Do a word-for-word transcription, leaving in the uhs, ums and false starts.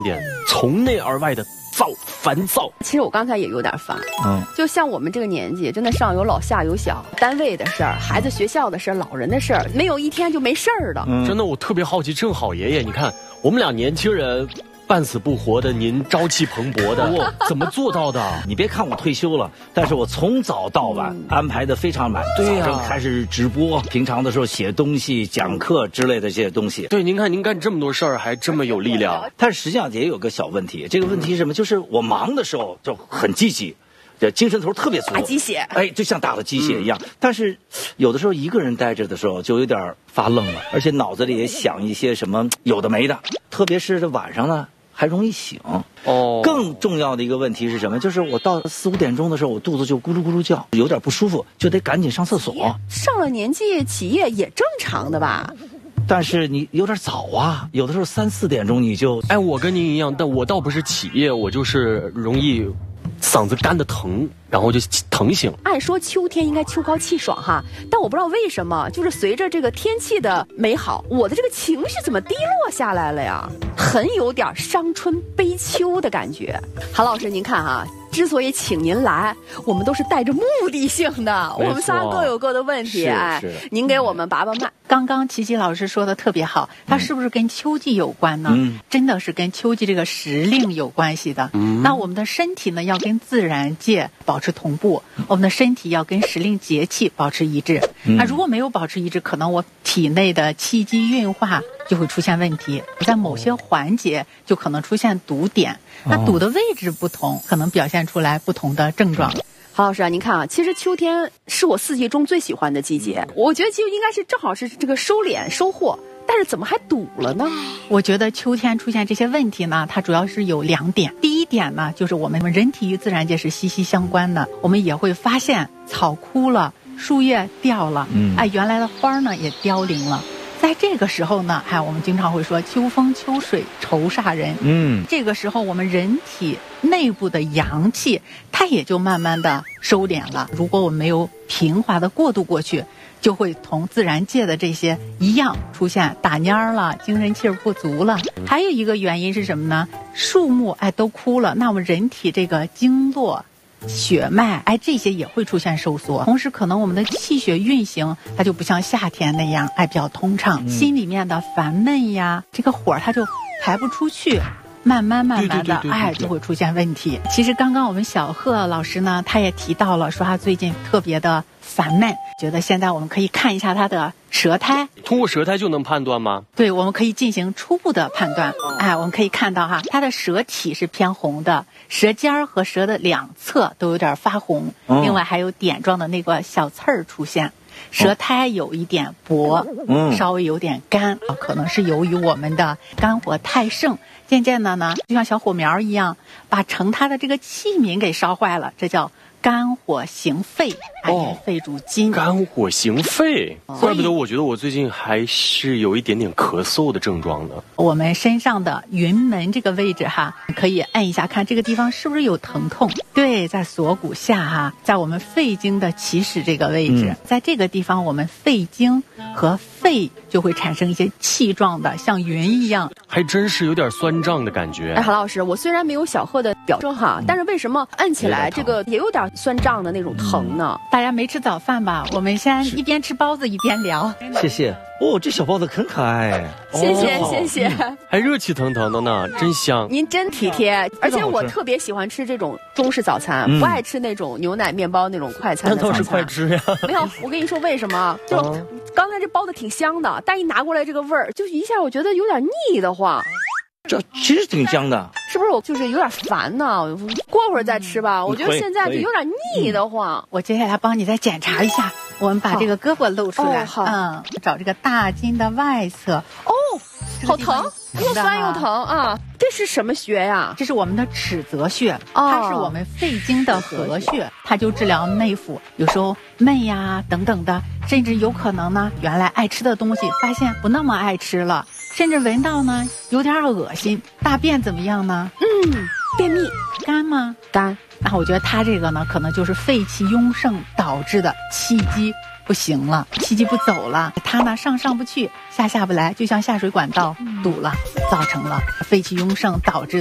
点，从内而外的躁烦躁。 其实我刚才也有点烦， 嗯， 就像我们这个年纪，真的上有老下有小，单位的事儿、孩子学校的事儿、老人的事儿，没有一天就没事儿的。 嗯，真的，我特别好奇，郑好爷爷，你看我们俩年轻人。半死不活的，您朝气蓬勃的，我怎么做到的？ 你别看我退休了，但是我从早到晚、嗯、安排的非常满。 对呀、啊， 早上开始直播，平常的时候写东西、讲课之类的这些东西。 对，您看您干这么多事儿，还这么有力量。 但实际上也有个小问题，这个问题是什么？就是我忙的时候就很积极。这精神头特别足， 打鸡血， 哎，就像打了鸡血一样。嗯、但是有的时候一个人待着的时候，就有点发愣了，而且脑子里也想一些什么有的没的，特别是这晚上呢。还容易醒哦。 更重要的一个问题是什么？就是我到四五点钟的时候，我肚子就咕噜咕噜叫，有点不舒服，就得赶紧上厕所。 上了年纪起夜也正常的吧？ 但是你有点早啊，有的时候三四点钟你就…… 哎，我跟您一样，但我倒不是起夜，我就是容易嗓子干的疼，然后就疼醒。 按说秋天应该秋高气爽哈，但我不知道为什么，就是随着这个天气的美好，我的这个情绪怎么低落下来了呀？很有点伤春悲秋的感觉。韩老师，您看哈。之所以请您来，我们都是带着目的性的，我们仨各有各的问题。哎，您给我们拔拔脉。 刚刚琪琪老师说的特别好，它是不是跟秋季有关呢？嗯，真的是跟秋季这个时令有关系的。嗯，那我们的身体呢，要跟自然界保持同步，我们的身体要跟时令节气保持一致。嗯、那如果没有保持一致，可能我体内的气机运化就会出现问题，在某些环节就可能出现堵点。那堵的位置不同，可能表现出来不同的症状。 郝老师啊，您看啊，其实秋天是我四季中最喜欢的季节，我觉得就应该是正好是这个收敛收获，但是怎么还堵了呢？ 我觉得秋天出现这些问题呢，它主要是有两点。第一点呢，就是我们人体与自然界是息息相关的，我们也会发现草枯了，树叶掉了，嗯，哎，原来的花呢也凋零了。在这个时候呢，哎，我们经常会说秋风秋水愁煞人。嗯，这个时候我们人体内部的阳气，它也就慢慢的收敛了。如果我们没有平滑的过渡过去，就会同自然界的这些一样出现打蔫了，精神气儿不足了。还有一个原因是什么呢？树木哎都枯了，那我们人体这个经络。血脉哎，这些也会出现收缩，同时可能我们的气血运行它就不像夏天那样哎比较通畅，嗯、心里面的烦闷呀，这个火它就排不出去，慢慢慢慢的哎就会出现问题。其实刚刚我们小贺老师呢，他也提到了说他最近特别的烦闷，觉得现在我们可以看一下他的舌苔， 通过舌苔就能判断吗？ 对，我们可以进行初步的判断。哎，我们可以看到哈，它的舌体是偏红的，舌尖和舌的两侧都有点发红，哦、另外还有点状的那个小刺儿出现。舌苔有一点薄，嗯，稍微有点干，可能是由于我们的肝火太盛，渐渐的呢，就像小火苗一样，把盛它的这个器皿给烧坏了，这叫肝火行肺，哎，肺主筋。 肝火行肺，怪不得我觉得我最近还是有一点点咳嗽的症状呢。 我们身上的云门这个位置哈，可以按一下看这个地方是不是有疼痛。对，在锁骨下哈，在我们肺经的起始这个位置，嗯、在这个地方我们肺经和肺就会产生一些气状的，像云一样。 还真是有点酸胀的感觉。 哎，韩老师，我虽然没有小贺的表征哈，但是为什么按起来这个也有点酸胀的那种疼呢？ 嗯、大家没吃早饭吧？我们先一边吃包子一边聊。 谢谢。哦，这小包子很可爱。 谢谢、哦、谢谢、 嗯，还热气腾腾的呢，真香。 您真体贴，而且我特别喜欢吃这种中式早餐，嗯、不爱吃那种牛奶面包那种快餐的早餐。 那倒是快吃呀。 没有，我跟你说为什么？就、哦、刚才这包子挺香的，但一拿过来这个味儿，就一下我觉得有点腻得慌。 这其实挺香的， 是不是？我就是有点烦呢，过会儿再吃吧。我觉得现在就有点腻得慌。 嗯、我接下来帮你再检查一下，我们把这个胳膊露出来， 好， 嗯，找这个大筋的外侧。 哦，好疼，又酸又疼啊！这是什么穴呀？ 这是我们的尺泽穴，哦、它是我们肺经的合穴，它就治疗内腑，有时候闷呀等等的，甚至有可能呢，原来爱吃的东西发现不那么爱吃了。甚至闻到呢有点恶心，大便怎么样呢？ 嗯，便秘， 干吗？ 干。 那我觉得他这个呢，可能就是肺气壅盛导致的气机不行了，气机不走了，他呢上上不去，下下不来，就像下水管道堵了，造成了废气壅盛，导致